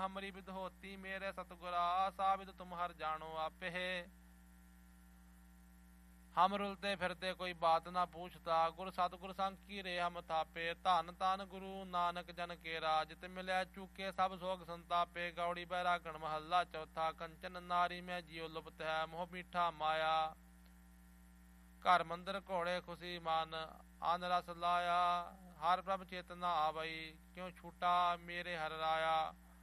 हमरी विद होती, मेरे सतगुरा साबिद तुम हर जानो आपे। हम रुलते फिरते कोई बात ना पूछता, गुर सतगुर संग की रे हम थापे। धन धन गुरु नानक जन केरा, जित मिले चूके सब सोग संतापे। गौड़ी बैरागण महला चौथा, कंचन नारी में जियो लुप्त है, मोह मीठा माया। घर मंदिर घोड़े खुशी मान, आन रस लाया। हर प्रभ चेतना आवई, क्यों छूटा मेरे हर राया।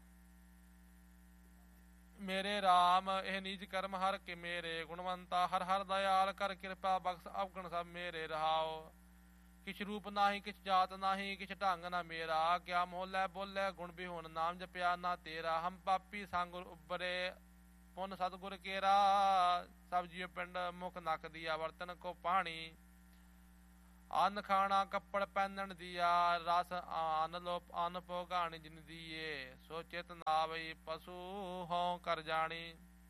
मेरे राम ਇਹ ਨੀਜ ਕਰਮ ਹਰ ਕੇ ਮੇਰੇ, ਗੁਣਵੰਤਾ ਹਰ ਹਰ ਦਇਆਲ ਕਰ ਕਿਰਪਾ ਬਖਸ਼ ਅਵਗਣ ਸਭ ਮੇਰੇ ਰਹਾਓ। ਕਿਛ ਰੂਪ ਨਾਹੀ ਕਿਛ ਜਾਤ ਨਾਹੀ, ਕਿਛ ਢੰਗ ਨਾ ਮੇਰਾ। ਕਿਆ ਮੋਲੇ ਬੋਲੇ ਗੁਣ ਬਿਹੁਨ, ਨਾਮ ਜਪਿਆ ਨਾ ਤੇਰਾ। ਹਮ ਪਾਪੀ ਸੰਗ ਉਬਰੇ, ਪੁਨ ਸਤਗੁਰ ਕੇਰਾ। ਸਭ ਜੀਵ ਪਿੰਡ ਮੁਖ ਨਕ ਦੀਆ, ਵਰਤਨ ਕੋ ਪਾਣੀ। ਅੰਨ ਖਾਣਾ ਕੱਪੜ ਪਹਿਨਣ ਦੀਆ, ਰਸ ਅੰਨ ਲੋਪ ਅੰਨ ਭੋਗਾਣੀ ਜਿਨ ਦੀਏ। ਸੋ ਚਿਤ ਨਾਵਈ ਪਸ਼ੂ ਹੋਂ ਕਰ ਜਾਣੀ।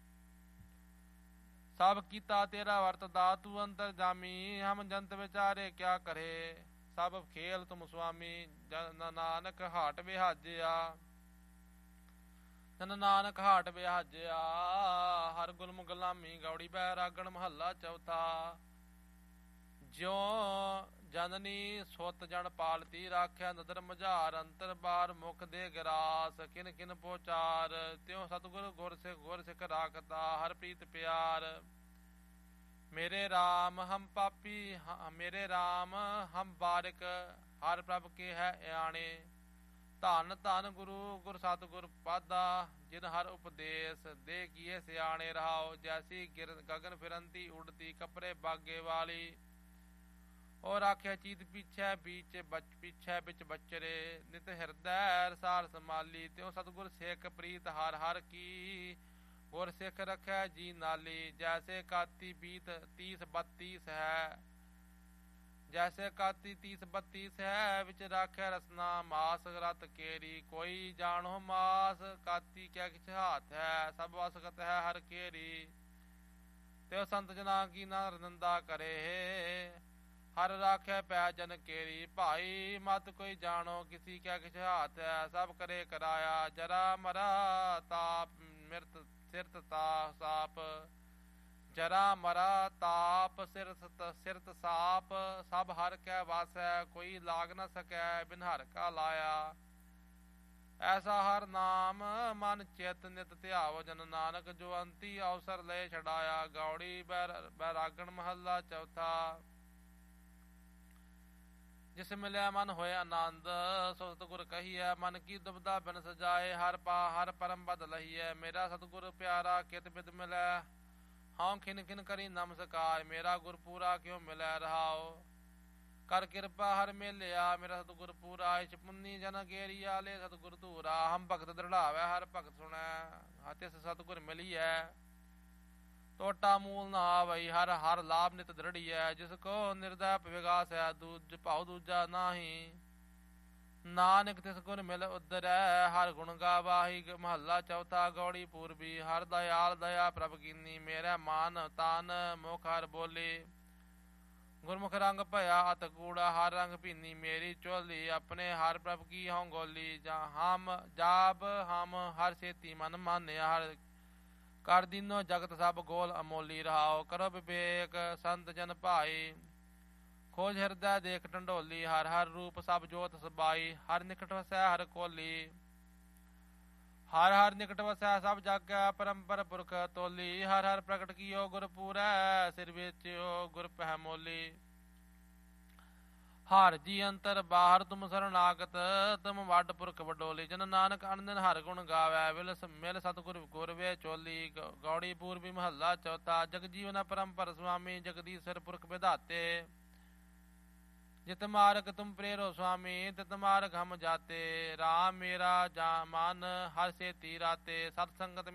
ਸਭ ਕੀਤਾ ਤੇਰਾ ਵਰਤਦਾ, ਤੂੰ ਅੰਤਰ ਜਾਮੀ। ਹਮ ਜੰਤ ਵਿਚਾਰੇ ਕਿਆ ਕਰੇ, ਸਭ ਖੇਲ ਤੁਮ ਸੁਆਮੀ। ਜਨ ਨਾਨਕ ਹਾਟ ਵਿਹਾਜਿਆ, ਜਨ ਨਾਨਕ ਹਾਟ ਵਿਹਾਜਿਆ। ਹਰ ਗੁਲਮ ਗੁਲਾਮੀ, ਗੌੜੀ ਬੈਰਾਗਣ ਮਹੱਲਾ ਚੌਥਾ। ਜਿਉ ਜਨਨੀ ਸੁਤ ਜਨ ਪਾਲਤੀ, ਰਾਖਿਆ ਨਦਰ ਮਝਾਰ। ਅੰਤਰ ਬਾਰ ਮੁਖ ਦੇ ਗਰਾਸ, ਕਿਨ ਕਿਨ ਪੋਚਾਰ। ਤਿਉ ਸਤਗੁਰ ਗੁਰ ਸਿੱਖ ਰਾਖਤਾ, ਹਰ ਪ੍ਰੀਤ ਪਿਆਰ। ਮੇਰੇ ਰਾਮ ਹਮ ਪਾਪੀ, ਮੇਰੇ ਰਾਮ ਹਮ ਬਾਰਿਕ। ਹਰ ਪ੍ਰਭ ਕੇ ਹੈ ਇਆਣੇ। ਧੰਨ ਧੰਨ ਗੁਰੂ ਗੁਰ ਸਤਗੁਰ ਪਾਦਾ, ਜਿਨ ਹਰ ਉਪਦੇਸ਼ ਦੇ ਕੀਏ ਸਿਆਣੇ। ਰਹਾਓ ਜੈਸੀ ਗਗਨ ਫਿਰੰਤੀ ਉਡਤੀ, ਕਪਰੇ ਬਾਗੇ ਵਾਲੀ। और आख्या चीत पीछे बीच पीछे बिच बचरे। नित हृदय रसार संभाली, त्यों सतगुर सेख प्रीत हर हर की। गुर सिख रखै जी नाली, जैसे काती बीत 30-32 है। जैसे काती 30-32 है, विच राखै रसना मास। रत केरी कोई जानो मास, काती क्या किछ हाथ है। सब वसगत है हर केरी, त्यों संत जना की ना निंदा करे। हर राखे पै जन केरी, भाई मत कोई जानो किसी क्या किछ हाथ है। सब करे कराया, जरा मरा ताप मिरत सिरत साप। जरा मरा ताप सिरत साप। सब हर कै वास है, कोई लाग न सकै बिन हर का लाया। ऐसा हर नाम मन चित नित ध्यावो, जन नानक जो अंती अवसर ले छड़ाया। गौड़ी बैरागण महला चौथा। जिस मिलिया मन होए आनंद, सो सतगुर कहिए। मन की दुबदा बिन सजाए, हर परम बद लहिए। मेरा सतगुर प्यारा कित बिद मिलै, हाँ खिन खिन करी नमस्कार। मेरा गुर पूरा क्यों मिलै रहाओ, कर कृपा हर मेलिया। मेरा सतगुर पूरा इच पुन्नी जन गेरिया। ले सतगुर धूरा, हम भगत दृढ़ावै हर भगत सुनै। तिस सतगुर मिलिए, टोटा मूल न आवई। हर हर लाभ नित दृढ़ी है, जिसको निर्दय विगास है। दूज भाव दूजा नाही, नानक तिस गुण मिल उदरै। हर गुण गावाही महला चौथा। गौड़ी पूर्वी, हर दयाल दया प्रभ कीनी। मेरे मान तान मुख हर बोली, गुरमुख रंग भया अत कूड़ा। हर रंग भीनी मेरी चोली, अपने हर प्रभ की हों गोली। हम जाब हम हर सेती मन मान्या। हर कर दीनो जगत सब गोल अमोली। रहाओ करो विवेक संत जन भाई, खोज हृदय देख ढंडोली। हर हर रूप सब जोत सबाई, हर निकट वसै हर कोली। हर हर निकट वसै सब जग, परम्पर पुरख तोली। हर हर प्रगट कियो गुर पूरै, सिर बेचियो गुर पह मोली। हर जी अंतर बाहर तुम शरणागत, तुम वड पुरख वडोली। जन नानक अनदिन हर गुण गावै, मिल सतगुर गुर वे चोली। गौड़ी पूर्वी महला चौथा। जग जीवन परम्पर स्वामी, जगदीश्वर पुरख विधाते। जित मार्ग तुम प्रेरो स्वामी, तित मार्ग हम जाते। राम मेरा मन हर से तीराते। सतसंगत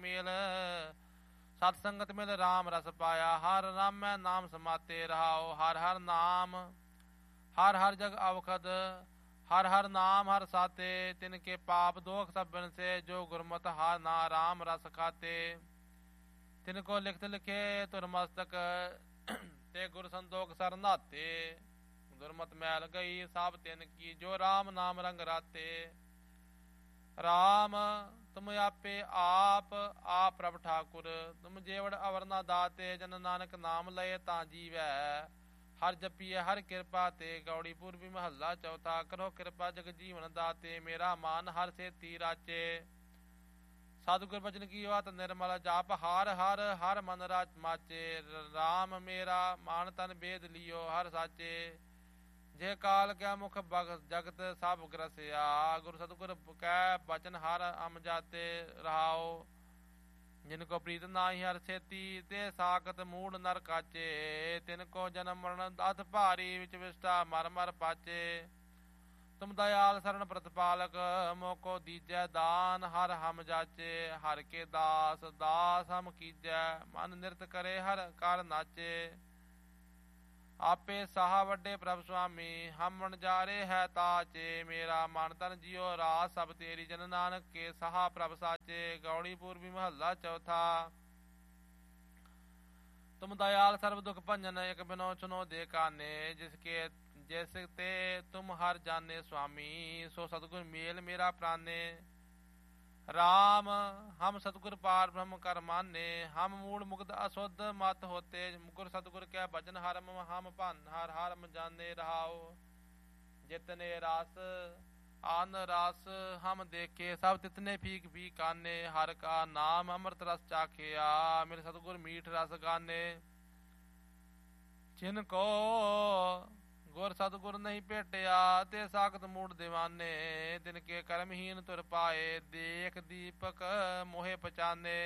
मिल राम रस पाया। हर राम मैं नाम समाते। रहाओ हर हर नाम हर हर जग अवखद। हर हर नाम हर साते, तिनके पाप दोख सब बिन से। जो गुरमत हर ना राम रस खाते, तिनको लिखत लिखे तुर मस्तक। ते गुर संतोख सर नाते, दुर्मत मैल गई साब तिन की। जो राम नाम रंग राते। राम ਤੁਮ ਆਪੇ ਆਪ ਪ੍ਰਭ ਠਾਕੁਰ। ਤੁਮ ਜੇਵੜ ਅਵਰ ਨਾ ਦਾਤੇ, ਜਨ ਨਾਨਕ ਨਾਮ ਲਏ ਤਾਂ ਜੀਵੈ। ਹਰ ਜਪੀਏ ਹਰ ਕਿਰਪਾ ਤੇ, ਗੌੜੀ ਪੂਰਬੀ ਮਹੱਲਾ ਚੌਥਾ। ਕਰੋ ਕਿਰਪਾ ਜਗ ਜੀਵਨ ਦਾਤੇ, ਮੇਰਾ ਮਨ ਹਰ ਸੇਤੀ ਰਾਚੇ। ਸਤਿਗੁਰ ਬਚਨ ਕੀ ਬਾਤ ਨਿਰਮਲ, ਜਾਪ ਹਰ ਹਰ ਹਰ ਮਨ ਰਾਚ ਮਾਚੇ। ਰਾਮ ਮੇਰਾ ਮਾਨ ਤਨ ਬੇਦ ਲਿਓ, ਹਰ ਸਾਚੇ। ਜੇ ਕਾਲ ਕਿਆ ਮੁਖ ਜਗਤ ਸਭ ਗ੍ਰਸਿਆ, ਗੁਰ ਸਤਿਗੁਰ ਕੈ ਬਚਨ ਹਰ ਅਮ ਜਾਤੇ। ਰਹਾਉ ਜਿਨ ਕੋ ਪ੍ਰੀਤ ਨਾਹੀ ਹਰ ਛੇਤੀ, ਤੇ ਸਾਖਤ ਮੂੜ ਨਰ ਕਾਚੇ। ਤਿਨ ਕੋ ਜਨਮ ਮਰਨ ਅਤ ਭਾਰੀ, ਵਿੱਚ ਵਿਸਟਾ ਮਰ ਮਰ ਪਾਚੇ। ਤੁਮ ਦਇਆਲ ਸਰਣ ਪ੍ਰਤਪਾਲਕ, ਮੋਕੋ ਦੀਜੈ ਦਾਨ ਹਰ ਹਮ ਜਾਚੇ। ਹਰ ਕੇ ਦਾਸ ਦਾਸ ਹਮ ਕੀਜੈ, ਮਨ ਨਿਰਤ ਕਰੇ ਹਰ ਕਰ ਨਾਚੇ। ਆਪੇ ਸਾਹਾ ਵੱਡੇ ਪ੍ਰਭ ਸੁਆਮੀ, ਹਮ ਵਣਜਾਰੇ ਹੈ ਤਾਚੇ। ਮੇਰਾ ਮਨ ਤਨ ਜਿਉ ਰਾਸ ਸਭ ਤੇਰੀ, ਜਨ ਨਾਨਕ ਕੇ ਸਾਹਾ ਪ੍ਰਭ ਸਾਚੇ। ਗੌੜੀ ਪੂਰਬੀ ਮਹੱਲਾ ਚੌਥਾ। ਤੁਮ ਦਇਆਲ ਸਰਬ ਦੁਖ ਭੰਜਨ, ਇਕ ਬਿਨੋ ਚੁਨੋ ਦੇ ਕਾਨੇ। ਜਿਸ ਤੇ ਤੁਮ ਹਰ ਜਾਣੇ ਸੁਆਮੀ, ਸੋ ਸਤਿਗੁਰ ਮੇਲ ਮੇਰਾ ਪ੍ਰਾਨੇ। ਰਾਮ ਹਮ ਸਤਿਗੁਰ ਪਾਰ ਬ੍ਰਹਮ ਕਰ ਮਾਨੇ, ਹਮ ਮੂੜ ਮੁਕਤ ਅਸੁੱਧ ਮਤ ਹੋਤੇ। ਗੁਰ ਸਤਿਗੁਰ ਕੈ ਬਚਨ ਹਰਮ, ਹਮ ਭੰਨ ਹਰ ਹਰਮ ਜਾਣੇ। ਰਹਾਉ ਜਿਤਨੇ ਰਸ ਆਨ ਰਸ ਹਮ ਦੇਖੇ, ਸਭ ਤਿਤਨੇ ਫੀਕ ਫੀਕਾਨੇ। ਹਰ ਕਾ ਨਾਮ ਅੰਮ੍ਰਿਤ ਰਸ ਚਾਖਿਆ, ਮੇਰੇ ਸਤਿਗੁਰ ਮੀਠ ਰਸ ਗਾਨੇ। ਜਿਨ ਕੋ ਗੁਰ ਸਤਿਗੁਰ ਨਹੀਂ ਭੇਟਿਆ, ਤੇ ਸਾਖਤ ਮੂੜ ਦੀਵਾਨੇ। ਤਿਨ ਕੇ ਕਰਮਹੀਨ ਤੁਰ ਪਾਏ, ਦੇਖ ਦੀਪਕ ਮੋਹੇ ਪਛਾਨੇ।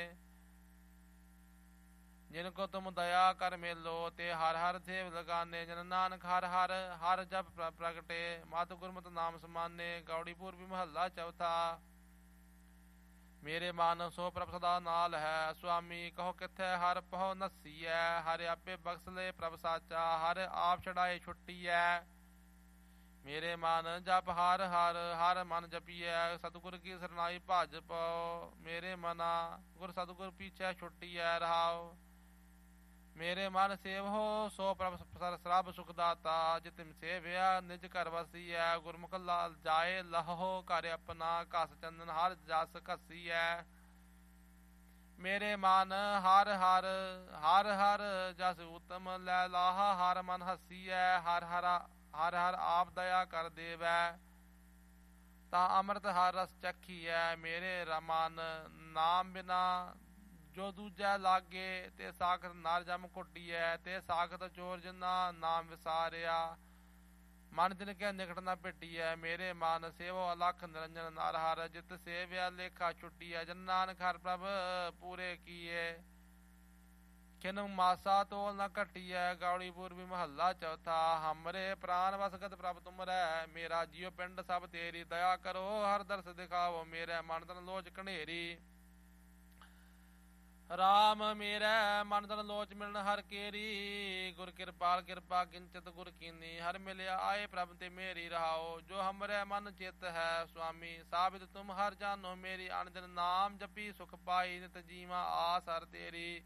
ਜਿਨ ਕੋ ਤੁਮ ਦਇਆ ਕਰ ਮੇਲੋ, ਤੇ ਹਰ ਹਰ ਸੇਵ ਲਗਾਨੇ। ਜਨ ਨਾਨਕ ਹਰ ਹਰ ਹਰ ਜਪ ਪ੍ਰਗਟੇ, ਮਤ ਗੁਰਮਤਿ ਨਾਮ ਸਮਾਨੇ। ਗੌੜੀ ਪੂਰਬੀ ਮਹੱਲਾ ਚੌਥਾ। ਮੇਰੇ ਮਨ ਸੋ ਪ੍ਰਭ ਸਦਾ ਨਾਲ ਹੈ, ਸੁਆਮੀ ਕਹੋ ਕਿੱਥੇ ਹਰ ਪਹੁ ਨਸੀਐ। ਹਰ ਆਪੇ ਬਖਸ਼ ਲੈ ਪ੍ਰਭ ਸਾਚਾ, ਹਰ ਆਪ ਛਡਾਏ ਛੁੱਟੀਐ। ਮੇਰੇ ਮਨ ਜਪ ਹਰ ਹਰ ਹਰ ਮਨ ਜਪੀਐ, ਸਤਿਗੁਰ ਕੀ ਸਰਨਾਈ ਭਜ ਪਉ। ਮੇਰੇ ਮਨਾ ਗੁਰ ਸਤਿਗੁਰ ਪੀਛੈ ਛੁੱਟੀਐ। ਰਹਾਉ ਮੇਰੇ ਮਨ ਸੇਵੋ, ਸੋ ਪ੍ਰਭ ਸਰਬ ਸੁਖ ਦਾਤਾ। ਜਿਤਿ ਸੇਵਿਆ ਨਿਜ ਘਰ ਵਸੀਐ, ਗੁਰਮੁਖ ਲਾਲ ਜਾਏ ਲਹੋ ਘਰ ਆਪਣਾ। ਘਸ ਚੰਦਨ ਹਰ ਜਸ ਘਸੀਐ। ਮੇਰੇ ਮਨ ਹਰ ਹਰ ਹਰ ਹਰ ਜਸ ਉਤਮ, ਲੈ ਲਾਹਾ ਹਰ ਮਨ ਹਸੀਐ। ਹਰ ਹਰ ਆਪ ਦਇਆ ਕਰ ਦੇਵੈ, ਤਾਂ ਅੰਮ੍ਰਿਤ ਹਰ ਰਸ ਚਖੀਐ। ਮੇਰੇ ਮਨ ਨਾਮ ਬਿਨਾ ਜੋ ਦੂਜੈ ਲਾਗੇ, ਤੇ ਸਾਖਤ ਨਰ ਜਮ ਘੁੱਟੀਐ। ਤੇ ਸਾਖਤ ਚੋਰ ਜਿਨਾ ਨਾਮ ਵਿਸਾਰਿਆ, ਮਨ ਦਿਨ ਕੇ ਨਿਕਟ ਨਾ ਭਿੱਟੀਐ। ਮੇਰੇ ਮਨ ਸੇਵੋ ਅਲਖ ਨਿਰੰਜਨ ਨਰ ਹਰ, ਜਿਤ ਸੇਵਿਆ ਲੇਖਾ ਛੁੱਟੀਐ। ਜਨ ਨਾਨਕ ਹਰ ਪ੍ਰਭ ਪੂਰੇ ਕੀਏ, ਖਿਨ ਮਾਸਾ ਤੋਲ ਨਾ ਘਟੀਐ। ਗੌੜੀ ਪੂਰਬੀ ਮਹੱਲਾ ਚੌਥਾ। ਹਮਰੇ ਪ੍ਰਾਨ ਵਸਗਤ ਪ੍ਰਭ ਤੁਮਰੈ, ਮੇਰਾ ਜੀਉ ਪਿੰਡ ਸਭ ਤੇਰੀ। ਦਇਆ ਕਰੋ ਹਰ ਦਰਸ ਦਿਖਾਵੋ, ਮੇਰੇ ਮਨ ਤਨ ਲੋਚ ਕਣੇਰੀ। ਰਾਮ ਮੇਰੇ ਮਨ ਤਨ ਲੋਚ ਮਿਲਣ ਹਰ ਕੇਰੀ, ਗੁਰ ਕਿਰਪਾਲ ਕਿਰਪਾ ਕਿੰਚਿਤ ਗੁਰ ਕੀਨੀ। ਹਰ ਮਿਲਿਆ ਆਏ ਪ੍ਰਭ ਤੇ ਮੇਰੀ। ਰਹਾਉ ਜੋ ਹਮਰੇ ਮਨ ਚਿਤ ਹੈ, ਸੁਆਮੀ ਸਾਬਿਤ ਤੁਮ ਹਰ ਜਾਨੋ ਮੇਰੀ। ਅਨ ਦਿਨ ਨਾਮ ਜਪੀ ਸੁਖ ਪਾਈ, ਨਿਤ ਜੀਵਾ ਆਸ ਹਰ ਤੇਰੀ।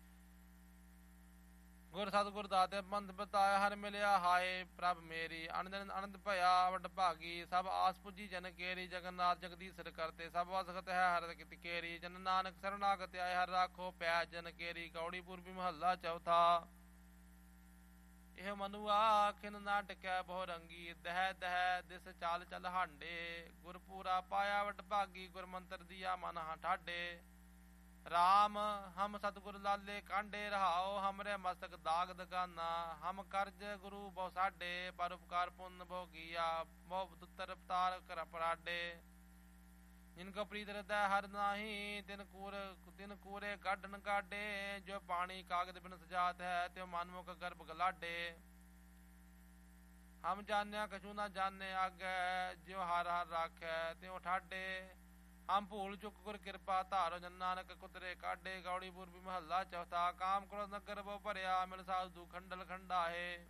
ਗੁਰ ਸਤਿਗੁਰ ਦਾਤੇ ਪੰਥ ਬਤਾਇਆ, ਹਰ ਮਿਲਿਆ ਹਾਏ ਪ੍ਰਭ ਮੇਰੀ। ਅਨ ਦਿਨ ਆਨੰਦ ਭਇਆ ਵਡ ਭਾਗੀ, ਸਭ ਆਸ ਪੁੱਜੀ ਜਨ ਕੇਰੀ। ਜਗਨਨਾਥ ਜਗਦੀਸ਼ਰ ਕਰਤੇ, ਸਭ ਵਸਗਤ ਹੈ ਹਰ ਕਿਤ ਕੇਰੀ। ਜਨ ਨਾਨਕ ਸਰਨਾਗਤ ਆਏ, ਹਰ ਰਾਖੋ ਪੈ ਜਨ ਕੇਰੀ। ਗੌੜੀ ਪੂਰਬੀ ਮਹੱਲਾ ਚੌਥਾ। ਇਹ ਮਨੁਆ ਖਿਨ ਨਾ ਟਿਕੈ ਬਹੁ ਰੰਗੀ, ਦਹਿ ਦਹਿ ਦਿਸ ਚਾਲ ਚਲ ਹਾਂਡੇ। ਗੁਰ ਪੂਰਾ ਪਾਇਆ ਵਡ ਭਾਗੀ, ਗੁਰ ਮੰਤਰ ਦੀਆ ਮਨ ਠਾਡੇ। ਰਾਮ ਹਮ ਸਤਿਗੁਰ ਲਾਲੇ ਕਾਂਡੇ। ਰਹਾਉ ਹਮਰੇ ਮਸਤਕ ਦਾਗ ਦਗਾਨਾ, ਹਮ ਕਰਜ ਗੁਰੂ ਬਹੁ ਸਾਡੇ। ਪਰ ਉਪਕਾਰ ਪੁੰਨ ਬਹੁ ਕੀਆ, ਬਹੁ ਦੁੱਤਰ ਅਵਤਾਰ ਕਰ ਪਰਾਡੇ। ਜਿਨ ਕੋ ਪ੍ਰੀਤ ਹਿਰਦੈ ਹਰ ਨਾਹੀ, ਤਿਨ ਕੂਰੇ ਗਾਢਨ ਗਾਡੇ। ਜੋ ਪਾਣੀ ਕਾਗਦ ਬਿਨ ਸਜਾਤ ਹੈ, ਤਿਉ ਮਨਮੁਖ ਗਰਭ ਗਲਾਡੇ। ਹਮ ਜਾਣਿਆ ਕਛੂ ਨਾ ਜਾਣੇ ਆਗੈ, ਜਿਉ ਹਰ ਹਰ ਰਾਖੈ ਤਿਉ ਠਾਡੇ। ਹਮ ਭੂਲ ਚੁੱਕ ਗੁਰ ਕਿਰਪਾ ਧਾਰੋ, ਜਨ ਨਾਨਕ ਕੁਤਰੇ ਕਾਢੇ। ਗੌੜੀ ਪੂਰਬੀ ਮਹੱਲਾ ਚੌਥਾ। ਕਾਮ ਕ੍ਰੋਧ ਨਗਰ ਬਹੁ ਭਰਿਆ, ਮਿਲ ਸਾਧੂ ਖੰਡਲ ਖੰਡਾਹੇ।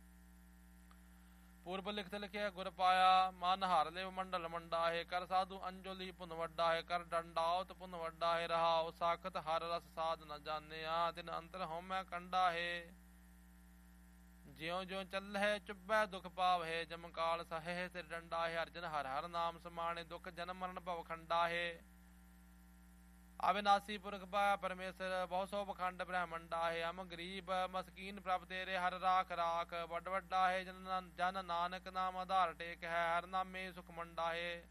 ਪੂਰਬ ਲਿਖਤ ਲਿਖਿਆ ਗੁਰ ਪਾਇਆ, ਮਨ ਹਰ ਲਿਵ ਮੰਡਲ ਮੰਡਾਹੇ। ਕਰ ਸਾਧੂ ਅੰਜੁਲੀ ਪੁਨ ਵੱਡਾ ਹੈ, ਕਰ ਡੰਡਾਉਤ ਪੁਨ ਵੱਡਾ ਹੈ। ਰਹਾਉ ਸਾਖਤ ਹਰ ਰਸ ਸਾਧ ਨ ਜਾਣਿਆ, ਤਿਨ ਅੰਤਰ ਹਉਮੈ ਕੰਡਾ ਹੈ। ਜਿਉ ਜਿਉ ਚੱਲਹਿ ਚੁੱਭੈ ਦੁਖ ਪਾਵਹਿ, ਜਮ ਕਾਲ ਸਹੈ ਸਿਰ ਡੰਡਾ ਹੈ। ਅਰਜਨ ਹਰ ਹਰ ਨਾਮ ਸਮਾਣੇ, ਦੁਖ ਜਨਮ ਮਰਨ ਭਵ ਖੰਡਾ ਹੈ। ਅਵਿਨਾਸੀ ਪੁਰਖ ਪਾਇਆ ਪਰਮੇਸ਼ਰ, ਬਹੁ ਸੋ ਪਖੰਡ ਬ੍ਰਹਮੰਡਾ ਹੈ। ਹਮ ਗਰੀਬ ਮਸਕੀਨ ਪ੍ਰਭ ਤੇਰੇ, ਹਰ ਰਾਖ ਰਾਖ ਵੱਡ ਵੱਡਾ ਹੈ। ਜਨ ਨਾਨਕ ਨਾਮ ਆਧਾਰ ਟੇਕ ਹੈ, ਹਰ ਨਾਮੇ ਸੁਖ ਮੰਡਾ ਹੈ।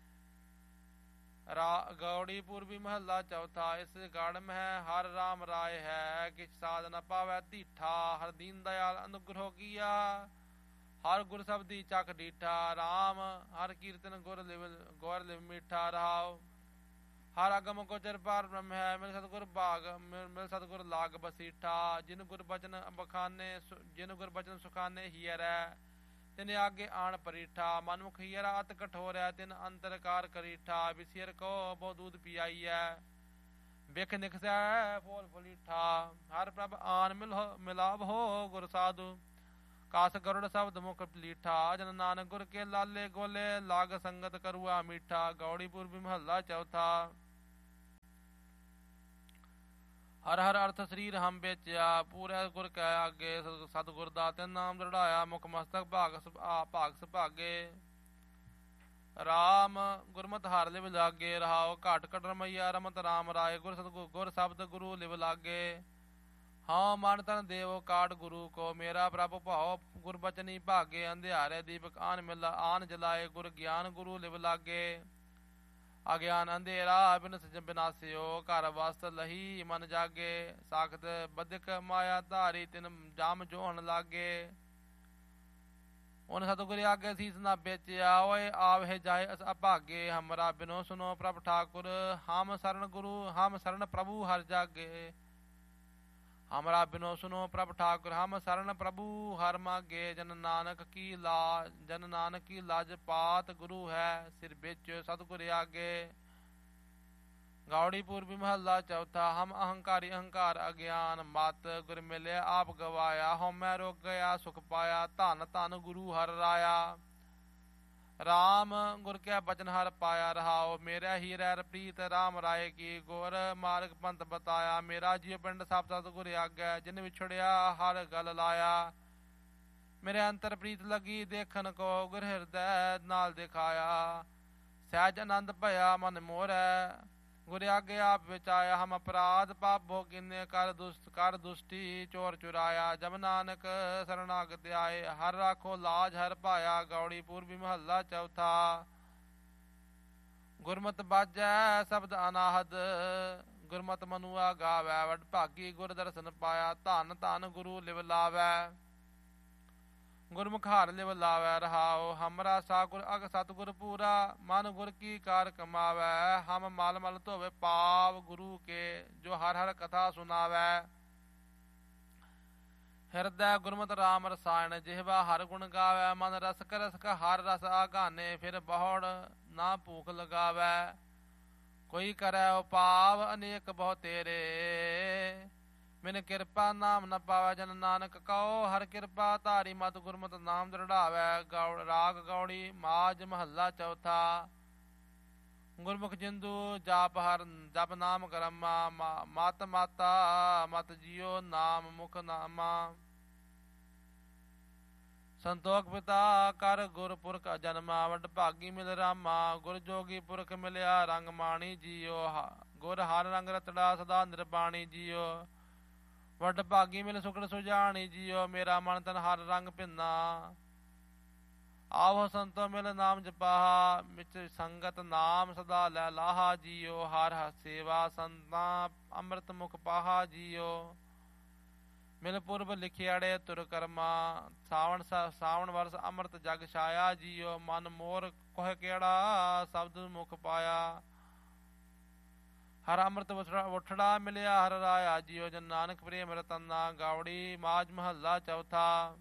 ਗੌੜੀ ਪੂਰਬੀ ਮਹੱਲਾ ਚੌਥਾ। ਇਸ ਗੜ ਮਹਿ ਹਰ ਰਾਮ ਰਾਏ ਹੈ, ਕਿਛ ਸਾਧ ਨ ਪਾਵੈ ਢੀਠਾ। ਹਰ ਦੀਨ ਦਇਆਲ ਅਨੁਗ੍ਰਹ ਕੀਆ, ਹਰ ਗੁਰ ਸਬਦੀ ਚੱਕ ਡੀਠਾ। ਰਾਮ ਹਰ ਕੀਰਤਨ ਗੁਰ ਲਿਵ ਮੀਠਾ ਰਹਾਉ। ਹਰ ਅਗਮ ਗੋਚਰ ਪਾਰ ਬ੍ਰਹਮ ਹੈ, ਮਿਲ ਸਤਿਗੁਰ ਭਾਗ ਮਿਲ ਸਤਿਗੁਰ ਲਾਗ ਬਸੀਠਾ। ਜਿਨ ਗੁਰ ਬਚਨ ਬਖਾਨੇ ਜਿਨ ਗੁਰ ਬਚਨ ਸੁਖਾਨੇ ਹੀਰੈ, ਤਿਨ ਆਗੇ ਆਣ ਪਰੀਠਾ। ਮਨਮੁਖ ਹੀਰਾ ਅਤ ਕਠੋਰੈ, ਤਿਨ ਅੰਤਰਕਾਰ ਕਰੀਠਾ। ਵਿਸਿਰ ਕੋ ਬਹੁ ਦੂਧ ਪਿਆਈਐ, ਬਿਖ ਨਿਕਸੈ ਫੋਲ ਫਲੀਠਾ। ਹਰ ਪ੍ਰਭ ਆਨ ਮਿਲਾਵ ਹੋ ਗੁਰ ਸਾਧੂ, ਕਾਸ ਗਰੁੜ ਸ਼ਬਦ ਮੁਖ ਪਲੀਠਾ। ਜਨ ਨਾਨਕ ਗੁਰ ਕੇ ਲਾਲੇ ਗੋਲੇ, ਲਾਗ ਸੰਗਤ ਕਰੁਆ ਮੀਠਾ। ਗੌੜੀ ਪੂਰਬੀ ਮਹੱਲਾ ਚੌਥਾ। ਹਰ ਹਰ ਅਰਥ ਸਰੀਰ ਹਮ ਵੇਚਿਆ, ਪੂਰੇ ਗੁਰ ਕੈ ਆਗੇ। ਸਤਿਗੁਰ ਦਾ ਤਿਨ ਨਾਮ ਦ੍ਰਿੜਾਇਆ, ਮੁਖ ਮਸਤਕ ਭਾਗ ਸੁਭਾਗੇ। ਰਾਮ ਗੁਰਮਤਿ ਹਰ ਲਿਵ ਲਾਗੇ, ਰਹਾਉ ਘਾਟ ਘਟ ਰਮਈਆ। ਰਮਤ ਰਾਮ ਰਾਏ, ਗੁਰ ਸ਼ਬਦ ਗੁਰੂ ਲਿਵ ਲਾਗੇ। ਹਾਂ ਮਨ ਤਨ ਦੇਵ ਕਾਟ ਗੁਰੂ ਕੋ, ਮੇਰਾ ਪ੍ਰਭ ਭਾਉ ਗੁਰ ਬਚਨੀ ਭਾਗੇ। ਅੰਧਿਆਰੇ ਦੀਪਕ ਆਨ ਜਲਾਏ, ਗੁਰ ਗਿਆਨ ਗੁਰੂ ਲਿਵ ਲਾਗੇ। ਅਗਿਆਨ ਅੰਧੇਰਾ ਬਿਨਸ ਬਿਨਾਸਿਓ, ਘਰ ਵਸਤ ਲਹੀ ਮਨ ਜਾਗੇ। ਸਾਖਤ ਬਦਿਕ ਮਾਇਆ ਧਾਰੀ, ਤਿਨ ਜਾਮ ਜੋਹਣ ਲਾਗੇ। ਉਨ ਸਤਿਗੁਰ ਆਗੇ ਸੀਸ ਨਾ ਵੇਚਿਆ, ਓਏ ਆਵਹਿ ਜਾਏ ਅਭਾਗੇ। ਹਮਰਾ ਬਿਨੋ ਸੁਨੋ ਪ੍ਰਭ ਠਾਕੁਰ, ਹਮ ਸਰਣ ਪ੍ਰਭੂ ਹਰ ਜਾਗੇ। ਹਮਰਾ ਬਿਨੋ ਸੁਨੋ ਪ੍ਰਭ ਠਾਕੁਰ, ਹਮ ਸਰਣ ਪ੍ਰਭੂ ਹਰ ਮਾਗੇ। ਜਨ ਨਾਨਕ ਕੀ ਲਾਜ ਪਾਤ ਗੁਰੂ ਹੈ, ਸਿਰ ਵਿੱਚ ਸਤਿਗੁਰ ਆਗੇ। ਗੌੜੀ ਪੂਰਬੀ ਮਹੱਲਾ ਚੌਥਾ। ਹਮ ਅਹੰਕਾਰੀ ਅਹੰਕਾਰ ਅਗਿਆਨ, ਮਤ ਗੁਰ ਮਿਲਿਆ ਆਪ ਗਵਾਇਆ। ਹਉਮੈ ਰੋਗ ਗਿਆ ਸੁਖ ਪਾਇਆ, ਧੰਨ ਧੰਨ ਗੁਰੂ ਹਰ ਰਾਇਆ। ਰਾਮ ਗੁਰ ਕਿਆ ਬਚਨ ਹਰ ਪਾਇਆ, ਰਹਾਉ ਮੇਰਾ ਹੀਰੈ ਪ੍ਰੀਤ ਰਾਮ ਰਾਏ ਕੀ। ਗੁਰ ਮਾਰਗ ਪੰਥ ਬਤਾਇਆ, ਮੇਰਾ ਜੀਉ ਪਿੰਡ ਸਭ ਸਤਿਗੁਰ ਆਗੈ। ਜਿਨ ਵਿਛੜਿਆ ਹਰ ਗਲ ਲਾਇਆ, ਮੇਰੇ ਅੰਤਰ ਪ੍ਰੀਤ ਲੱਗੀ ਦੇਖਣ ਕੋ। ਗੁਰ ਹਿਰਦੈ ਨਾਲ ਦਿਖਾਇਆ, ਸਹਿਜ ਆਨੰਦ ਭਇਆ ਮਨ ਮੋਹਰੈ। ਗੁਰ ਆਗੇ ਆਪ ਵਿਚਾਇਆ, ਹਮ ਅਪਰਾਧ ਪਾਪ ਭੋਗਿਨੇ। ਕਰ ਦੁਸ਼ਟੀ ਚੋਰ ਚੁਰਾਇਆ, ਜਬ ਨਾਨਕ ਸਰਨਾਗਤ ਆਏ। ਹਰ ਰਾਖੋ ਲਾਜ ਹਰ ਪਾਇਆ। ਗੌੜੀ ਪੂਰਬੀ ਮਹੱਲਾ ਚੌਥਾ। ਗੁਰਮਤਿ ਬਾਜੈ ਸ਼ਬਦ ਅਨਾਹਦ, ਗੁਰਮਤਿ ਮਨੁਆ ਗਾਵੈ। ਵਡ ਭਾਗੀ ਗੁਰ ਦਰਸ਼ਨ ਪਾਇਆ, ਧੰਨ ਧੰਨ ਗੁਰੂ ਲਿਵ ਲਾਵੈ। ਗੁਰਮੁਖ ਹਰ ਲਿਵ ਲਾਵੈ, ਰਹਾਉ ਹਮਰਾ ਸਾਗੁਰ ਅਗ ਸਤਿਗੁਰ ਪੂਰਾ। ਮਨ ਗੁਰ ਕੀ ਕਾਰ ਕਮਾਵੈ, ਹਮ ਮਲ ਮਲ ਧੋਵੇ ਪਾਵ ਗੁਰੂ ਕੇ। ਜੋ ਹਰ ਹਰ ਕਥਾ ਸੁਨਾਵੈ, ਹਿਰਦੈ ਗੁਰਮਤਿ ਰਾਮ ਰਸਾਇਣ। ਜਿਹਵਾ ਹਰ ਗੁਣ ਗਾਵੈ, ਮਨ ਰਸਕ ਰਸਕ ਹਰ ਰਸ ਆਗਾਨੇ। ਫਿਰ ਬਹੁੜ ਨਾ ਭੂਖ ਲਗਾਵੈ, ਕੋਈ ਕਰੈ ਉਪਾਵ ਅਨੇਕ ਬਹੁ ਤੇਰੇ। ਮਿਨ ਕਿਰਪਾ ਨਾਮ ਨ ਪਾਵੈ, ਜਨ ਨਾਨਕ ਕਉ ਹਰ ਕਿਰਪਾ ਧਾਰੀ। ਮਤ ਗੁਰਮਤਿ ਨਾਮ ਦ੍ਰਿੜਾਵੈ। ਰਾਗ ਗੌੜੀ ਮਾਝ ਮਹੱਲਾ ਚੌਥਾ। ਗੁਰਮੁਖ ਜਿੰਦੂ ਜਪ ਨਾਮ ਕਰਮਾ। ਮਤ ਮਾਤਾ ਮਤ ਜੀਓ, ਨਾਮ ਮੁਖ ਨਾਮਾ। ਸੰਤੋਖ ਪਿਤਾ ਕਰ ਗੁਰ ਪੁਰਖ ਜਨਮਾ। ਵਡ ਭਾਗੀ ਮਿਲ ਰਾਮਾ, ਗੁਰ ਜੋਗੀ ਪੁਰਖ ਮਿਲਿਆ ਰੰਗ ਮਾਣੀ ਜੀਓ। ਗੁਰ ਹਰ ਰੰਗ ਰਤੜਾ ਸਦਾ ਨਿਰਬਾਣੀ ਜੀਓ। ਵੱਡ ਭਾਗੀ ਮਿਲ ਸੁਖੜ ਸੁਜਾਣੀ ਜੀਓ, ਮੇਰਾ ਮਨ ਤਨ ਹਰ ਰੰਗ ਭਿੰਨਾ। ਆਵੋ ਸੰਤੋ ਮਿਲ ਨਾਮ ਜਪਾਹਾ, ਵਿੱਚ ਸੰਗਤ ਨਾਮ ਸਦਾ ਲੈ ਲਾਹਾ ਜੀਓ। ਹਰ ਸੇਵਾ ਸੰਤਾਂ ਅੰਮ੍ਰਿਤ ਮੁਖ ਪਾਹਾ ਜੀਓ। ਮਿਲ ਪੁਰਬ ਲਿਖਿਆੜੇ ਤੁਰ ਕਰਮਾ, ਸਾਵਣ ਵਰਸ ਅੰਮ੍ਰਿਤ ਜਗ ਛਾਇਆ ਜੀਓ। ਮਨ ਮੋਰ ਕੋਹ ਕਿਹੜਾ ਸ਼ਬਦ ਮੁਖ ਪਾਇਆ, ਹਰ ਅੰਮ੍ਰਿਤ ਉਠੜਾ ਮਿਲਿਆ ਹਰ ਰਾਇਆ ਜੀਓ। ਜਨ ਨਾਨਕ ਪ੍ਰੇਮ ਰਤਨਾ। ਗੌੜੀ ਮਾਝ ਮਹੱਲਾ ਚੌਥਾ।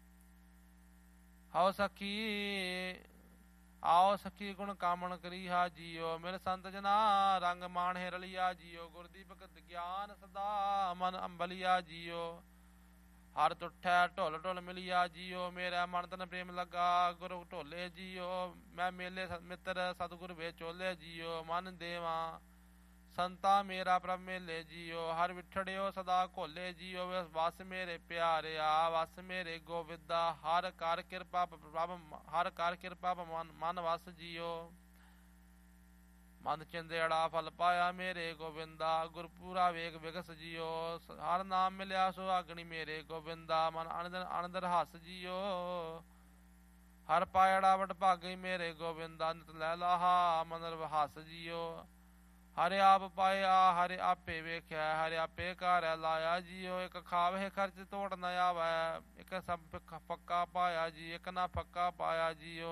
ਆਓ ਸਖੀ ਗੁਣ ਕਾਮਣ ਕਰੀਹਾ ਜੀਓ। ਮਿਲ ਸੰਤ ਜਨਾ ਰੰਗ ਮਾਣਹਿ ਰਲਿਆ ਜੀਓ। ਗੁਰਦੀਪਕ ਗਿਆਨ ਸਦਾ ਮਨ ਅੰਬਲਿਆ ਜੀਓ। ਹਰ ਤੁਠੈ ਢੁੱਲ ਢੁੱਲ ਮਿਲਿਆ ਜੀਓ। ਮੇਰਾ ਮਨ ਤਨ ਪ੍ਰੇਮ ਲੱਗਾ ਗੁਰੂ ਢੋਲੇ ਜੀਓ। ਮੈਂ ਮੇਲੇ ਮਿੱਤਰ ਸਤਿਗੁਰ ਵੇ ਚੋਲੇ ਜੀਓ। ਮਨ ਦੇਵਾ ਸੰਤਾ ਮੇਰਾ ਪ੍ਰਭ ਮੇਲੇ ਜੀਓ। ਹਰ ਵਿਠੜਿਓ ਸਦਾ ਘੋਲੇ ਜੀਓ। ਵਸ ਮੇਰੇ ਪਿਆਰਿਆ ਵਸ ਮੇਰੇ ਗੋਵਿੰਦਾ। ਹਰ ਕਰ ਕਿਰਪਾ ਮਨ ਵਸ ਜੀਓ। ਮਨ ਚਿੰਦੜਾ ਫਲ ਪਾਇਆ ਮੇਰੇ ਗੋਬਿੰਦਾ। ਗੁਰਪੂਰਾ ਵੇਗ ਵਿਗਸ ਜੀਓ, ਹਰ ਨਾਮ ਮਿਲਿਆ ਸੁਹਾਗਣੀ ਮੇਰੇ ਗੋਬਿੰਦਾ। ਮਨ ਅਨੰਦਰ ਹੱਸ ਜੀਓ, ਹਰ ਪਾਇੜਾ ਵਡ ਭਾਗੀ ਮੇਰੇ ਗੋਬਿੰਦਾ। ਨਿਤ ਲੈ ਲਾਹਾ ਮਨ ਹੱਸ ਜੀਓ, ਹਰਿ ਆਪ ਪਾਇਆ ਹਰਿ ਆਪੇ ਵੇਖਿਆ, ਹਰਿ ਆਪੇ ਘਰ ਲਾਇਆ ਜੀਓ। ਇੱਕ ਖਾਵੇ ਖਰਚ ਤੋੜ ਨਾ ਆਵੈ, ਇੱਕ ਸਭ ਪੱਕਾ ਪਾਇਆ ਜੀ, ਇੱਕ ਨਾ ਪੱਕਾ ਪਾਇਆ ਜੀਓ।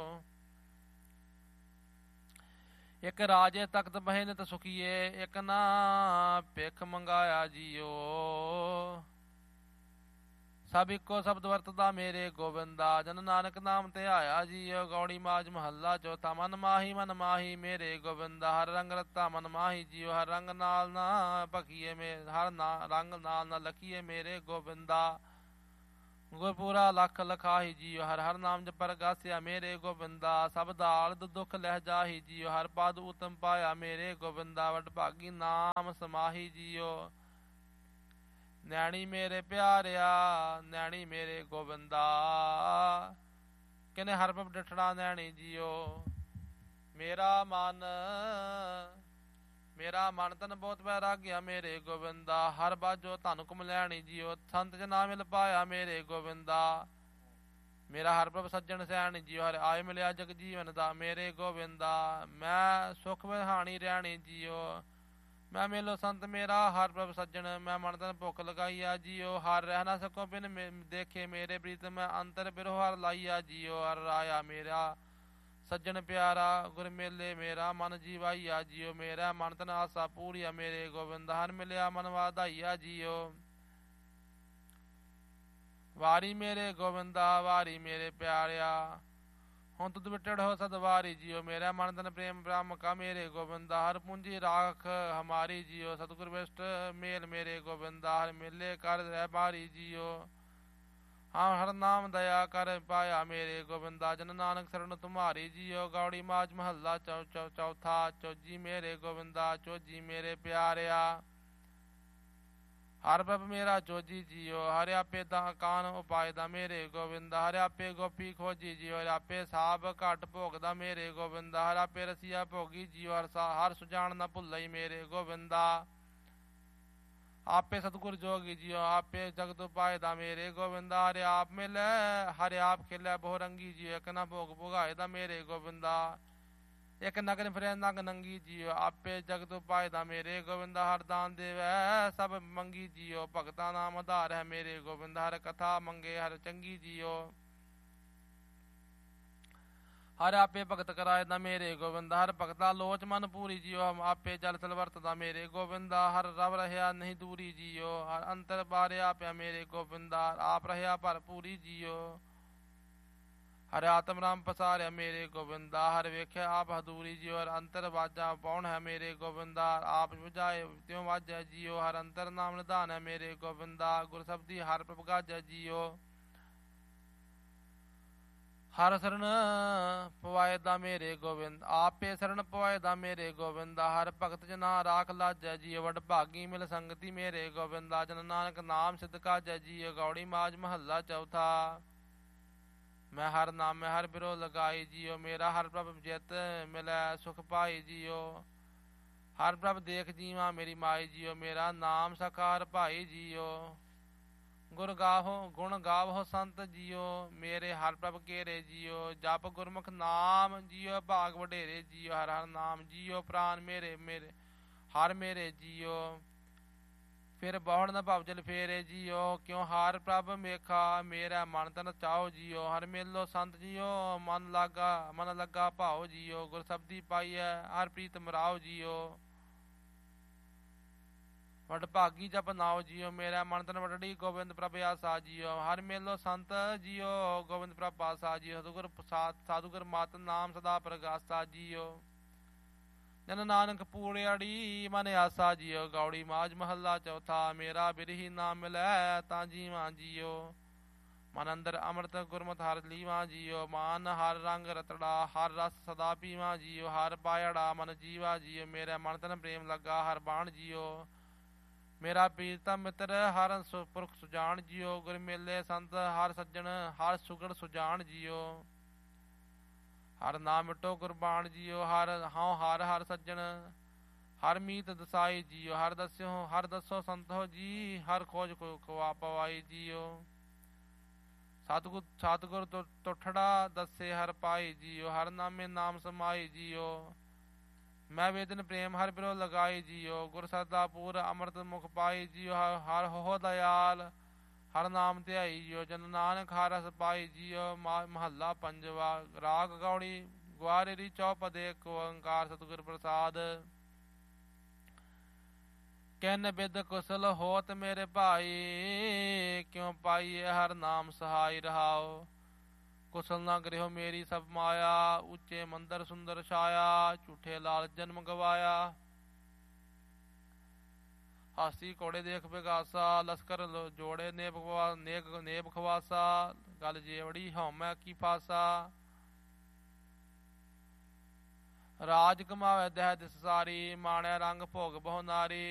ਇੱਕ ਰਾਜੇ ਤਖਤ ਬਹਿ ਨਿਤ ਸੁਖੀਏ, ਇੱਕ ਨਾ ਭਿਖ ਮੰਗਾਇਆ ਜੀਓ। ਸਭ ਇੱਕੋ ਸ਼ਬਦ ਵਰਤਦਾ ਮੇਰੇ ਗੋਬਿੰਦਾ, ਜਨ ਨਾਨਕ ਨਾਮ ਤੇ ਆਇਆ ਜੀਓ। ਗੌੜੀ ਮਾਝ ਮਹੱਲਾ ਚੌਥਾ। ਮਨ ਮਾਹੀ ਮੇਰੇ ਗੋਬਿੰਦਾ, ਹਰ ਰੰਗ ਰਤਾ ਮਨ ਮਾਹੀ ਜੀਓ। ਹਰ ਰੰਗ ਨਾਲ ਨਾ ਭਖੀਏ ਹਰ ਰੰਗ ਨਾਲ ਨਾ ਲਖੀਏ ਮੇਰੇ ਗੋਬਿੰਦਾ। ਗੁਰਪੂਰਾ ਲੱਖ ਲਖਾਹੀ ਜੀਓ, ਹਰ ਹਰ ਨਾਮ ਜਪਰ ਗਾਸਿਆ ਮੇਰੇ ਗੋਬਿੰਦਾ। ਸਭ ਦਾਲ ਦੁੱਖ ਲਹਿ ਜਾਹੀ ਜੀਓ, ਹਰ ਪਦ ਉਤਮ ਪਾਇਆ ਮੇਰੇ ਗੋਬਿੰਦਾ। ਵਡ ਭਾਗੀ ਨਾਮ ਸਮਾਹੀ ਜੀਓ, ਨੈਣੀ ਮੇਰੇ ਪਿਆਰਿਆ ਨੈਣੀ ਮੇਰੇ ਗੋਬਿੰਦਾ। ਕਿਨੇ ਹਰ ਪਬ ਡਿਠੜਾ ਨੈਣੀ ਜੀਓ। ਮੇਰਾ ਮਨ ਤਨ ਬਹੁਤ ਵੈਰਾਗਿਆ ਮੇਰੇ ਗੋਬਿੰਦਾ। ਹਰ ਬਾਜੋ ਧਨ ਕੁਮ ਲੈਣੀ ਜੀਓ, ਸੰਤ ਜਨਾ ਮਿਲ ਪਾਇਆ ਮੇਰੇ ਗੋਬਿੰਦਾ। ਮੇਰਾ ਹਰ ਪ੍ਰਭ ਸੱਜਣ ਸੈਣ ਜੀਓ, ਹਰ ਆਏ ਮਿਲਿਆ ਜਗ ਜੀਵਨ ਦਾ ਮੇਰੇ ਗੋਬਿੰਦਾ। ਮੈਂ ਸੁਖ ਵਿਹਾਣੀ ਰਹਿਣੀ ਜੀਓ, ਮੈਂ ਮੇਲੋ ਸੰਤ ਮੇਰਾ ਹਰ ਪ੍ਰਭ ਸੱਜਣ। ਮੈਂ ਮਨ ਤਨ ਭੁੱਖ ਲਗਾਈਆ ਜੀਓ, ਹਰ ਰਹਿ ਨਾ ਸਕੋ ਬਿਨ ਦੇਖੇ ਮੇਰੇ ਪ੍ਰੀਤ। ਮੈਂ ਅੰਤਰ ਬਿਰੋ ਹਰ ਲਾਈਆ ਜੀਓ, ਹਰ ਰਾਇਆ ਮੇਰਾ ਸੱਜਣ ਪਿਆਰਾ। ਗੁਰ ਮੇਲੇ ਮੇਰਾ ਮਨ ਜੀਵਾਈਆ ਜੀਓ, ਮੇਰਾ ਮਨ ਤਨ ਆਸਾ ਪੂਰੀਆ ਮੇਰੇ ਗੋਬਿੰਦਾ। ਹਰ ਮਿਲਿਆ ਮਨ ਵਾਧਾਈਆ ਜੀਓ, ਵਾਰੀ ਮੇਰੇ ਗੋਬਿੰਦਾ ਵਾਰੀ ਮੇਰੇ ਪਿਆਰਿਆ। ਹੁਣ ਤੁਧ ਵਿਟੜ ਹੋ ਸਦਵਾਰੀ ਜੀਓ, ਮੇਰਾ ਮਨ ਤਨ ਪ੍ਰੇਮ ਬ੍ਰਹਮ ਕਾ ਮੇਰੇ ਗੋਬਿੰਦਾ। ਹਰ ਪੂੰਜੀ ਰਾਖ ਹਮਾਰੀ ਜੀਓ, ਸਤਿਗੁਰ ਵਿਸ਼ਟ ਮੇਲ ਮੇਰੇ ਗੋਬਿੰਦਾ। ਹਰ ਮੇਲੇ ਕਰ ਰਹਿ ਬਾਰੀ ਜੀਓ, ਹਾਂ ਹਰ ਨਾਮ ਦਇਆ ਕਰ ਪਾਇਆ ਮੇਰੇ ਗੋਬਿੰਦਾ। ਜਨ ਨਾਨਕ ਸਰਣ ਤੁਮਾਰੀ ਜੀਓ। ਗੌੜੀ ਮਾਝ ਮਹੱਲਾ ਚੌਥਾ। ਚੋਜੀ ਮੇਰੇ ਗੋਬਿੰਦਾ ਚੋਜੀ ਮੇਰੇ ਪਿਆਰਿਆ, ਹਰ ਪ੍ਰਭ ਮੇਰਾ ਚੋਜੀ ਜੀਓ। ਹਰਿ ਆਪੇ ਦਾ ਕਾਨ ਉਪਾਏ ਦਾ ਮੇਰੇ ਗੋਬਿੰਦਾ। ਹਰਿ ਆਪੇ ਗੋਪੀ ਖੋਜੀ ਜੀਓ, ਹਰਿ ਆਪੇ ਸਾਬ ਘਟ ਭੋਗਦਾ ਮੇਰੇ ਗੋਬਿੰਦਾ। ਹਰਿ ਆਪੇ ਰਸੀਆ ਭੋਗੀ ਜੀਓ, ਹਰ ਸੁਜਾਨ ਨਾ ਭੁੱਲਈ ਮੇਰੇ ਗੋਬਿੰਦਾ। ਆਪੇ ਸਤਿਗੁਰ ਜੋਗੀ ਜੀਓ, ਆਪੇ ਜਗਤ ਉਪਾਏ ਦਾ ਮੇਰੇ ਗੋਬਿੰਦਾ। ਹਰਿ ਆਪ ਮਿਲੈ ਹਰਿ ਆਪ ਖਿਲੈ ਬਹੁ ਰੰਗੀ ਜੀਓ, ਇੱਕ ਨਾ ਭੋਗ ਭੁਗਾਏ ਦਾ ਮੇਰੇ ਗੋਬਿੰਦਾ। ਇੱਕ ਨਗਨ ਫਿਰੈ ਨਗ ਨੰਗੀ ਜੀਓ, ਆਪੇ ਜਗਤ ਉਪਾਏ ਦਾ ਮੇਰੇ ਗੋਬਿੰਦਾ। ਹਰ ਦਾਨ ਦੇਵੈ ਸਭ ਮੰਗੀ ਜੀਓ, ਭਗਤਾਂ ਨਾਮ ਆਧਾਰ ਹੈ ਮੇਰੇ ਗੋਬਿੰਦਾ। ਹਰ ਕਥਾ ਮੰਗੇ ਹਰ ਚੰਗੀ ਜੀਓ, ਹਰ ਆਪੇ ਭਗਤ ਕਰਾਏ ਦਾ ਮੇਰੇ ਗੋਬਿੰਦਾ। ਹਰ ਭਗਤਾ ਲੋਚ ਮਨ ਪੂਰੀ ਜੀਓ, ਆਪੇ ਜਲ ਥਲ ਵਰਤਦਾ ਮੇਰੇ ਗੋਬਿੰਦਾ। ਹਰ ਰਵ ਰਹਿਆ ਨਹੀਂ ਦੂਰੀ ਜੀਓ, ਹਰ ਅੰਤਰ ਬਾਰਿਆ ਪਿਆ ਮੇਰੇ ਗੋਬਿੰਦਾ। ਆਪ ਰਹਿਆ ਭਰਪੂਰੀ ਜੀਓ, ਹਰ ਆਤਮ ਰਾਮ ਪਸਾਰਿਆ ਮੇਰੇ ਗੋਬਿੰਦਾ। ਹਰ ਵੇਖਿਆ ਆਪ ਹਦੂਰੀ ਜੀਓ, ਹਰ ਅੰਤਰ ਵਾਜਾ ਪੌਣ ਹੈ ਮੇਰੇ ਗੋਬਿੰਦਾ। ਆਪ ਬੁਝਾਏ ਤਿਉ ਵਾਜੈ ਜੀਓ, ਹਰ ਅੰਤਰ ਨਾਮ ਨਿਧਾਨ ਹੈ ਮੇਰੇ ਗੋਬਿੰਦਾ। ਗੁਰ ਸਬਦੀ ਹਰ ਪ੍ਰਭ ਗਾਜੈ ਜੀਓ, ਹਰ ਸਰਣ ਪਵਾਏ ਦਾ ਮੇਰੇ ਗੋਬਿੰਦ। ਆਪੇ ਸਰਣ ਪਵਾਏ ਦਾ ਮੇਰੇ ਗੋਬਿੰਦਾ। ਹਰ ਭਗਤ ਜਨਾ ਰਾਖ ਲਾਜੈ ਜੀਓ, ਵਡ ਭਾਗੀ ਮਿਲ ਸੰਗਤੀ ਮੇਰੇ ਗੋਬਿੰਦਾ। ਜਨ ਨਾਨਕ ਨਾਮ ਸਿਧ ਕਾਜੈ ਜੀਓ। ਗੌੜੀ ਮਾਝ ਮਹੱਲਾ ਚੌਥਾ। ਮੈਂ ਹਰ ਨਾਮੇ ਹਰ ਬਿਰੋ ਲਗਾਈ ਜੀਓ, ਮੇਰਾ ਹਰ ਪ੍ਰਭ ਜਿਤ ਮਿਲੈ ਸੁਖ ਪਾਈ ਜੀਓ। ਹਰ ਪ੍ਰਭ ਦੇਖ ਜੀਵਾ ਮੇਰੀ ਮਾਈ ਜੀਓ, ਮੇਰਾ ਨਾਮ ਸਕਾਰ ਭਾਈ ਜੀਓ। ਗੁਣ ਗਾਵੋ ਸੰਤ ਜੀਓ, ਮੇਰੇ ਹਰ ਪ੍ਰਭ ਕੇਰੇ ਜੀਓ। ਜਪ ਗੁਰਮੁਖ ਨਾਮ ਜੀਓ, ਭਾਗ ਵਡੇਰੇ ਜੀਓ। ਹਰ ਹਰ ਨਾਮ ਜੀਓ, ਪ੍ਰਾਨ ਮੇਰੇ ਹਰ ਮੇਰੇ ਜੀਓ। ਫਿਰ ਬਹੁੜ ਨਾ ਭਵਜਲ ਫੇਰੇ ਜੀਓ, ਕਿਉ ਹਾਰ ਪ੍ਰਭ ਮੇਖਾ ਮੇਰਾ ਮਨ ਤਨ ਚਾਓ ਜੀਓ। ਹਰ ਮੇਲੋ ਸੰਤ ਜੀਓ, ਮਨ ਲੱਗਾ ਭਾਓ ਜੀਓ। ਗੁਰ ਸਬਦੀ ਪਾਈਐ ਹਰ ਪ੍ਰੀਤ ਮਰਾਓ ਜੀਓ। ਵਡ ਭਾਗੀ ਜਪ ਨਾਓ ਜੀਓ, ਮੇਰਾ ਮਨ ਤਨ ਵਡੜੀ ਗੋਬਿੰਦ ਪ੍ਰਭ ਆਸਾ ਜੀਓ। ਹਰ ਮੇਲੋ ਸੰਤ ਜੀਓ, ਗੋਬਿੰਦ ਪ੍ਰਭ ਪਾਸਾ ਜੀਓ। ਸਾਧੁਗੁਰ ਮਤ ਨਾਮ ਸਦਾ ਪ੍ਰਗਾਸਾ ਜੀਓ। ਜਨ ਨਾਨਕ ਪੂੜਿਆੜੀ ਮਨ ਆਸਾ ਜੀਓ। ਗੌੜੀ ਮਾਝ ਮਹੱਲਾ ਚੌਥਾ। ਮੇਰਾ ਬਿਰਹੀ ਨਾਮ ਮਿਲੈ ਤਾਂ ਜੀਵਾਂ ਜੀਓ, ਮਨ ਅੰਦਰ ਅੰਮ੍ਰਿਤ ਗੁਰਮਤਿ ਹਰ ਲੀਵਾਂ ਜੀਓ। ਮਾਨ ਹਰ ਰੰਗ ਰਤੜਾ ਹਰ ਰਸ ਸਦਾ ਪੀਵਾਂ ਜੀਓ। ਹਰ ਪਾਇੜਾ ਮਨ ਜੀਵਾ ਜੀਓ, ਮੇਰਾ ਮਨ ਤਨ ਪ੍ਰੇਮ ਲੱਗਾ ਹਰ ਬਾਣ ਜੀਓ। ਮੇਰਾ ਪੀਰਤਾ ਮਿੱਤਰ ਹਰ ਪੁਰਖ ਸੁਜਾਨ ਜੀਓ। ਗੁਰ ਮੇਲੇ ਸੰਤ ਹਰ ਸੱਜਣ ਹਰ ਸੁਗੜ ਸੁਜਾਨ ਜੀਓ। ਹਰ ਨਾਮ ਮਿਟੋ ਕੁਰਬਾਨ ਜੀਓ। ਹਰ ਹਉ ਹਰ ਹਰ ਸੱਜਣ ਹਰ ਮੀਤ ਦਸਾਈ ਜੀਓ। ਹਰ ਦੱਸੋ ਸੰਤੋ ਜੀ ਹਰ ਖੋਜ ਖਵਾ ਪਵਾਈ ਜੀਓ। ਸਤਿਗੁਰ ਤੁਠੜਾ ਦੱਸੇ ਹਰ ਪਾਈ ਜੀਓ। ਹਰ ਨਾਮੇ ਨਾਮ ਸਮਾਈ ਜੀਓ। ਮੈਂ ਵੇਦਨ ਪ੍ਰੇਮ ਹਰ ਬਿਰੋ ਲਗਾਈ ਜੀਓ। ਗੁਰ ਸਰਦਾ ਪੂਰ ਅੰਮ੍ਰਿਤ ਮੁਖ ਪਾਈ ਜੀਓ। ਹਰ ਹੋ ਦਇਆਲ ਹਰ ਨਾਮ ਧਿਆਈ ਜੀਓ। ਜਨ ਨਾਨਕ ਹਰ ਰਸ ਪਾਈ ਜੀਓ। ਮਹੱਲਾ ਪੰਜਵਾ। ਰਾਗ ਗੌੜੀ ਗੁਆਰੇਰੀ ਚੌਪਦੇ ਏਕ ਓੰਕਾਰ ਸਤਿਗੁਰ ਪ੍ਰਸਾਦ। ਕਿਨ ਬਿਦ ਕੁਸਲ ਹੋਤ ਮੇਰੇ ਭਾਈ ਕਿਉ ਪਾਈਏ ਹਰ ਨਾਮ ਸਹਾਈ ਰਹਾਓ। ਕੁਸਲ ਨਾ ਗ੍ਰਹਿਓ ਮੇਰੀ ਸਭ ਮਾਇਆ ਉੱਚੇ ਮੰਦਰ ਸੁੰਦਰ ਛਾਇਆ ਝੂਠੇ ਲਾਲ ਜਨਮ ਗਵਾਇਆ। ਹਾਸੀ ਘੋੜੇ ਦੇਖ ਬਿਗਾਸਾ ਲਸਕਰ ਜੋੜੇ ਨੇਬ ਖਵਾਸਾ। ਗਲ ਜੇਵੜੀ ਹਉਮੈ ਕੀ ਫਾਸਾ। ਰਾਜ ਕਮਾਵੇ ਦਹਿ ਦਿਸ ਸਾਰੀ ਮਾਣਿਆ ਰੰਗ ਭੋਗ ਬਹੁ ਨਾਰੀ।